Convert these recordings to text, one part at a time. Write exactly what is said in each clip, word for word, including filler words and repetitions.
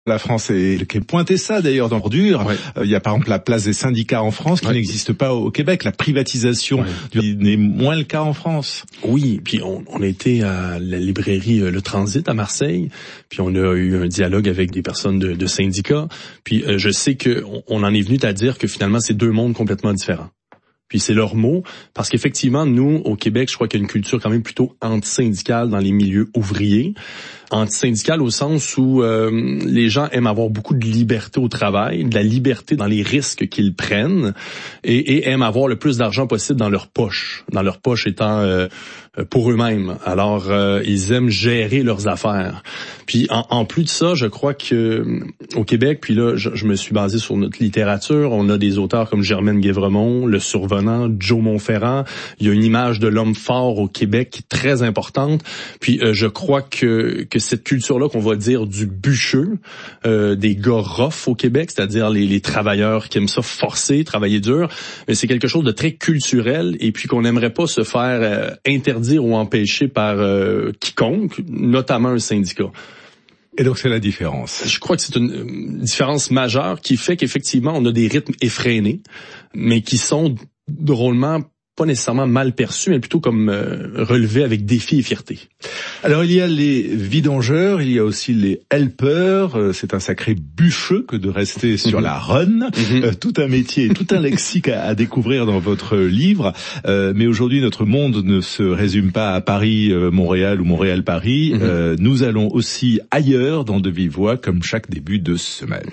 La France est, qui est pointé ça d'ailleurs dans Bordure. Ouais. Euh, il y a par exemple la place des syndicats en France qui ouais. n'existe pas au Québec. La privatisation ouais. n'est moins le cas en France. Oui, puis on, on a été à la librairie Le Transit à Marseille, puis on a eu un dialogue avec des personnes de, de syndicats. Puis euh, je sais que on, on en est venu à dire que finalement c'est deux mondes complètement différents. Puis c'est leur mot, parce qu'effectivement, nous, au Québec, je crois qu'il y a une culture quand même plutôt anti-syndicale dans les milieux ouvriers. Anti-syndicale au sens où euh, les gens aiment avoir beaucoup de liberté au travail, de la liberté dans les risques qu'ils prennent, et, et aiment avoir le plus d'argent possible dans leur poche, dans leur poche étant euh, pour eux-mêmes. Alors, euh, ils aiment gérer leurs affaires. Puis en, en plus de ça, je crois que au Québec, puis là, je, je me suis basé sur notre littérature, on a des auteurs comme Germaine Guévremont, Le Survenant, Joe Monferrand. Il y a une image de l'homme fort au Québec qui est très importante. Puis euh, je crois que que cette culture-là qu'on va dire du bûcheux, euh, des gars rough au Québec, c'est-à-dire les, les travailleurs qui aiment ça forcer, travailler dur, mais c'est quelque chose de très culturel et puis qu'on n'aimerait pas se faire euh, interdire ou empêcher par euh, quiconque, notamment un syndicat. Et donc c'est la différence. Je crois que c'est une, une différence majeure qui fait qu'effectivement on a des rythmes effrénés, mais qui sont drôlement pas nécessairement mal perçus, mais plutôt comme euh, relevés avec défi et fierté. Alors il y a les vidangeurs, il y a aussi les helpers, euh, c'est un sacré bûcheux que de rester sur mm-hmm. la run, mm-hmm. euh, tout un métier, tout un lexique à, à découvrir dans votre livre, euh, mais aujourd'hui notre monde ne se résume pas à Paris, euh, Montréal ou Montréal-Paris, mm-hmm. euh, nous allons aussi ailleurs dans De Vive Voix comme chaque début de semaine.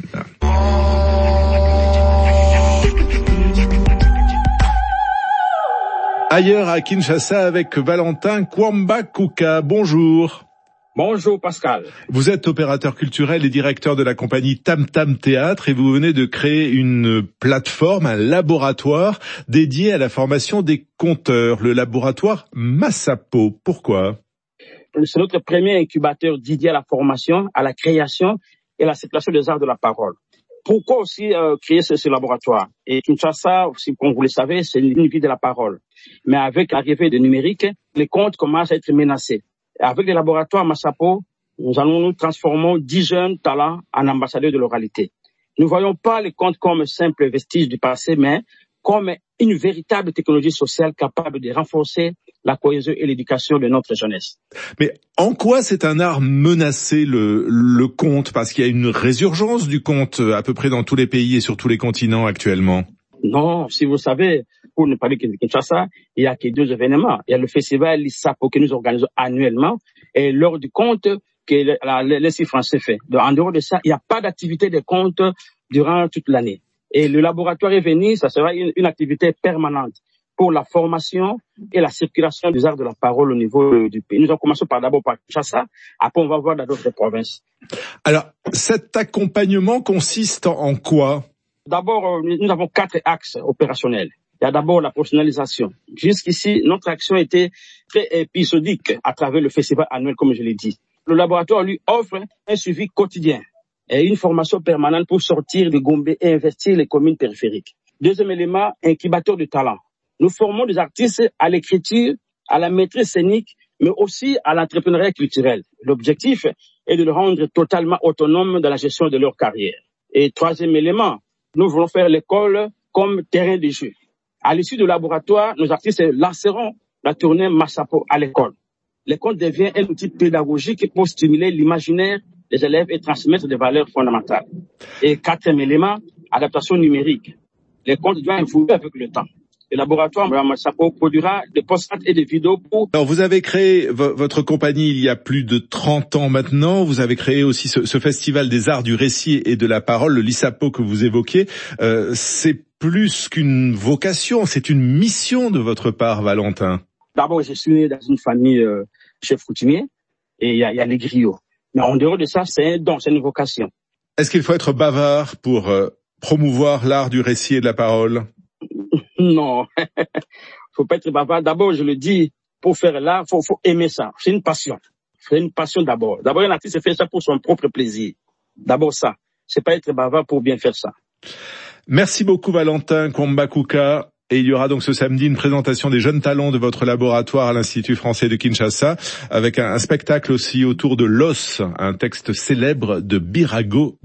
Ailleurs à Kinshasa avec Valentin Kwamba-Kuka. Bonjour. Bonjour Pascal. Vous êtes opérateur culturel et directeur de la compagnie Tam Tam Théâtre et vous venez de créer une plateforme, un laboratoire dédié à la formation des conteurs, le laboratoire Massapo. Pourquoi ? C'est notre premier incubateur dédié à la formation, à la création et à la circulation des arts de la parole. Pourquoi aussi euh, créer ce, ce laboratoire ? Et Kinshasa, aussi, comme vous le savez, c'est une ville de la parole. Mais avec l'arrivée du numérique, les contes commencent à être menacés. Et avec le laboratoire Massapo, nous allons nous transformer dix jeunes talents en ambassadeurs de l'oralité. Nous ne voyons pas les contes comme simples vestiges du passé, mais comme une véritable technologie sociale capable de renforcer la cohésion et l'éducation de notre jeunesse. Mais en quoi c'est un art menacé, le, le conte ? Parce qu'il y a une résurgence du conte à peu près dans tous les pays et sur tous les continents actuellement. Non, si vous savez, pour ne parler que de Kinshasa, il n'y a que deux événements. Il y a le festival Lissapo que nous organisons annuellement et l'heure du conte que l'Institut français fait. Donc, en dehors de ça, il n'y a pas d'activité de conte durant toute l'année. Et le laboratoire est venu, ça sera une, une activité permanente pour la formation et la circulation des arts de la parole au niveau du pays. Nous allons commencer par d'abord par Kinshasa, après on va voir dans d'autres provinces. Alors, cet accompagnement consiste en quoi ? D'abord, nous avons quatre axes opérationnels. Il y a d'abord la professionnalisation. Jusqu'ici, notre action était très épisodique à travers le festival annuel, comme je l'ai dit. Le laboratoire lui offre un suivi quotidien et une formation permanente pour sortir de Gombe et investir les communes périphériques. Deuxième élément, incubateur de talent. Nous formons des artistes à l'écriture, à la maîtrise scénique, mais aussi à l'entrepreneuriat culturel. L'objectif est de les rendre totalement autonomes dans la gestion de leur carrière. Et troisième élément, nous voulons faire l'école comme terrain de jeu. À l'issue du laboratoire, nos artistes lanceront la tournée Massapo à l'école. L'école devient un outil pédagogique pour stimuler l'imaginaire des élèves et transmettre des valeurs fondamentales. Et quatrième élément, adaptation numérique. Les contes doivent évoluer avec le temps. Le laboratoire Massapo produira des postcards et des vidéos pour... Alors, vous avez créé v- votre compagnie il y a plus de trente ans maintenant. Vous avez créé aussi ce, ce festival des arts du récit et de la parole, le Lissapo que vous évoquez. Euh, c'est plus qu'une vocation, c'est une mission de votre part, Valentin. D'abord, je suis né dans une famille euh, chef coutumier et il y a, y a les griots. Mais en dehors de ça, c'est un don, c'est une vocation. Est-ce qu'il faut être bavard pour euh, promouvoir l'art du récit et de la parole ? Non, faut pas être bavard. D'abord, je le dis, pour faire l'art, faut, faut aimer ça. C'est une passion. C'est une passion d'abord. D'abord, un artiste fait ça pour son propre plaisir. D'abord ça. C'est pas être bavard pour bien faire ça. Merci beaucoup, Valentin Kwamba-Kuka. Et il y aura donc ce samedi une présentation des jeunes talents de votre laboratoire à l'Institut français de Kinshasa, avec un, un spectacle aussi autour de l'os, un texte célèbre de Birago.